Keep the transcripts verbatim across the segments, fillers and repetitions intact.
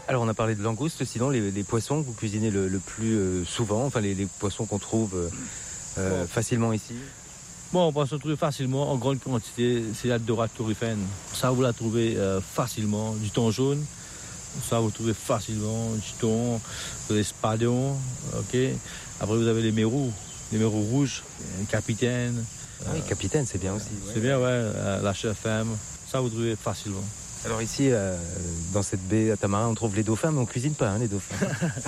Alors on a parlé de langoustes, sinon les, les poissons que vous cuisinez le, le plus euh, souvent, enfin les, les poissons qu'on trouve euh, euh, bon. facilement ici. Bon, on peut se trouver facilement en grande quantité, c'est la dorade turrifène. Ça, vous la trouvez euh, facilement. Du thon jaune, ça, vous trouvez facilement. Du thon, des spadons, ok. Après, vous avez les mérous, les mérous rouges, capitaine. Ah oui, capitaine, c'est bien aussi. C'est bien, ouais, euh, la chef femme. Ça, vous trouvez facilement. Alors ici, euh, dans cette baie à Tamarin, on trouve les dauphins, mais on cuisine pas hein, les dauphins.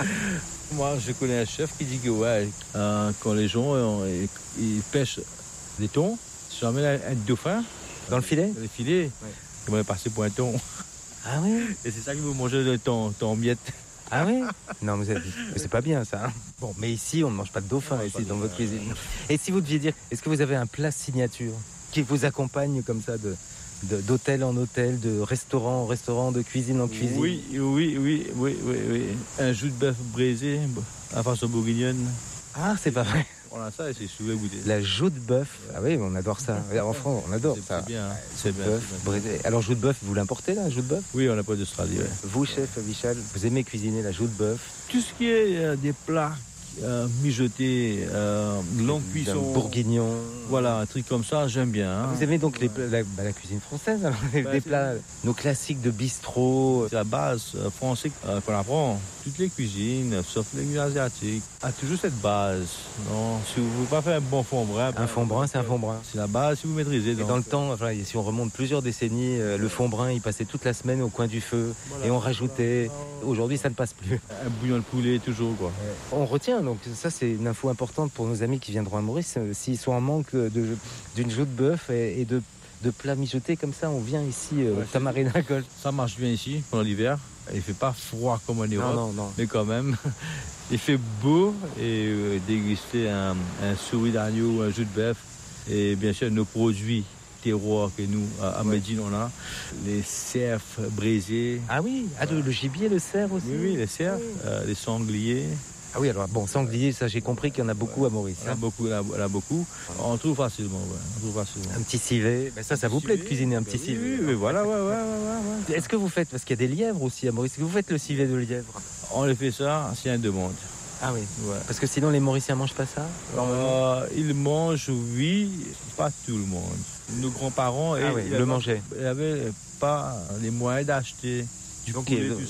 Moi, je connais un chef qui dit que ouais, euh, quand les gens euh, ils pêchent des thons, si jamais un dauphin Dans le filet dans les filets, ouais. Ils vont passer pour un thon. Ah oui. Et c'est ça qu'ils vont manger le thon, thon en miettes. Ah oui. Non, mais c'est, mais c'est pas bien ça. Hein. Bon, mais ici, on ne mange pas de dauphin ici dans votre cuisine. Et si vous deviez dire, est-ce que vous avez un plat signature qui vous accompagne comme ça de De, d'hôtel en hôtel, de restaurant en restaurant, de cuisine en cuisine. Oui, oui, oui, oui, oui, oui. Un jus de bœuf braisé à façon bourguignonne. Ah, c'est pas vrai. On a ça et c'est souvent goûté. La joue de bœuf. Ah oui, on adore ça. En France, on adore c'est, ça. C'est bien, hein. c'est bien. Bœuf, c'est bien. braisé. Alors, joue de bœuf, vous l'importez là, joue de bœuf? Oui, on n'a pas d'Australie. Ouais. Vous, chef Vichal, vous aimez cuisiner la joue de bœuf? Tout ce qui est euh, des plats euh, mijotés, euh, longue cuisson. Bourguignon. Voilà, un truc comme ça, j'aime bien. Hein. Vous aimez donc les plats, la, bah, la cuisine française, alors, les, bah, des plats, nos classiques de bistrot. C'est la base euh, française euh, qu'on apprend. Toutes les cuisines, sauf les cuisines asiatiques, a toujours cette base. Non, si vous ne pouvez pas faire un bon fond brun, Un fond brun, c'est un fond brun. C'est la base si vous maîtrisez. Et dans le temps, enfin, si on remonte plusieurs décennies, euh, le fond brun, il passait toute la semaine au coin du feu voilà, et on rajoutait. Voilà. Aujourd'hui, ça ne passe plus. Un bouillon de poulet toujours quoi. Ouais. On retient donc ça, c'est une info importante pour nos amis qui viendront à Maurice. Euh, s'ils sont en manque de, d'une joue de bœuf et, et de, de plats mijotés comme ça, on vient ici euh, ouais, Tamarina Golf. Ça marche bien ici pendant l'hiver. Il fait pas froid comme en Europe, non, non, non. mais quand même, il fait beau et euh, déguster un, un souris d'agneau, un jus de bœuf et bien sûr nos produits terroirs que nous à, à ouais. Médine on a, les cerfs braisés. Ah oui, ah, le, le gibier, le cerf aussi. Oui, oui, les cerfs, oui. euh, les sangliers. Ah oui, alors bon, sanglier, ça j'ai compris qu'il y en a beaucoup à Maurice. Il y en a beaucoup, il y en a beaucoup. On trouve facilement, ouais. On trouve facilement. Un petit civet, ben ça, ça vous plaît de cuisiner un petit oui, civet? Oui, oui, voilà, ouais, ouais, ouais, ouais. Est-ce que vous faites, parce qu'il y a des lièvres aussi à Maurice, est-ce que vous faites le civet de lièvre? On le fait ça, s'il y a une demande. Ah oui, ouais. Parce que sinon les Mauriciens mangent pas ça? euh, Ils mangent, oui, pas tout le monde. Nos grands-parents, ah oui, le mangeaient. Ils n'avaient pas les moyens d'acheter du donc, poulet, il... tout